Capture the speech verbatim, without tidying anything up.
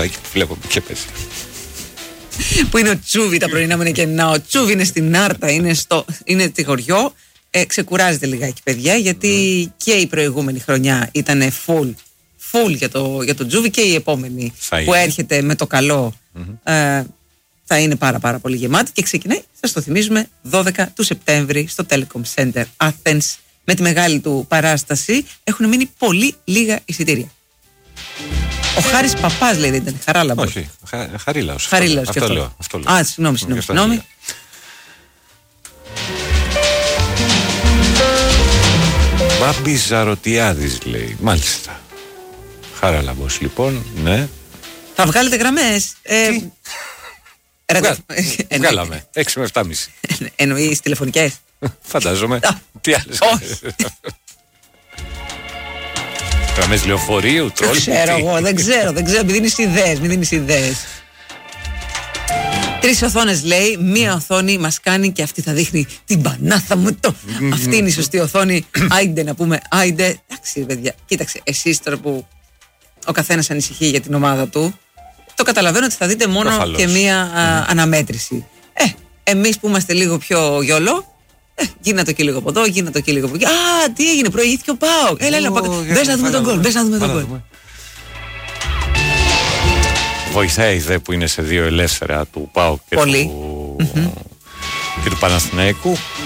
Εκεί που βλέπω και πέσει. Που είναι ο Τσούβι, τα πρωινά μου είναι κενά. Ο Τσούβι είναι στην Άρτα, είναι, στο, είναι στη χωριό. Ε, ξεκουράζεται λιγάκι, παιδιά, γιατί mm. και η προηγούμενη χρονιά ήταν full, full για το, για το Τσούβι, και η επόμενη θα που είναι. Έρχεται με το καλό mm-hmm. ε, θα είναι πάρα πάρα πολύ γεμάτη και ξεκινάει, σας το θυμίζουμε, δώδεκα του Σεπτέμβρη στο Telecom Center Athens, με τη μεγάλη του παράσταση. Έχουν μείνει πολύ λίγα εισιτήρια. Ο Χάρης Παπάς λέει, δεν ήταν Χαράλαμπος? Όχι, χα, Χαρίλαος. Χαρίλαος αυτό, αυτό, λέω, αυτό λέω. Α, συγγνώμη, συγγνώμη, συγγνώμη. Μπάμπης Ζαρωτιάδης λέει, μάλιστα. Χαράλαμπος λοιπόν, ναι. Θα βγάλετε γραμμές? Ε, Βγα... Βγάλαμε, έξι με επτά και μισή. Εννοείς τηλεφωνικές? Φαντάζομαι. Τι άλλες? Γραμμές λεωφορείου, τρόλ. Δεν ξέρω εγώ, δεν ξέρω, δεν ξέρω, μην δίνεις ιδέες, μην δίνεις ιδέες. Τρεις οθόνες λέει, μία οθόνη μας κάνει και αυτή θα δείχνει την πανάθα μου το. Αυτή είναι η σωστή οθόνη, άιντε να πούμε, άιντε. Εντάξει παιδιά, κοίταξε, εσείς τώρα που ο καθένας ανησυχεί για την ομάδα του, το καταλαβαίνω ότι θα δείτε μόνο Προφαλώς. και μία α, αναμέτρηση. Ε, εμείς που είμαστε λίγο πιο γιόλο, Ε, γίνατε και λίγο από εδώ, γίνατε και λίγο από εκεί. Α, τι έγινε, προηγήθηκε ο ΠΑΟΚ. Έλα, έλα, μπες να δούμε τον γκολ. Μπες να δούμε τον γκολ. Βοηθάει δε που είναι σε δύο ελεύθερα του ΠΑΟΚ και, του... mm-hmm. και του Παναθηναϊκού.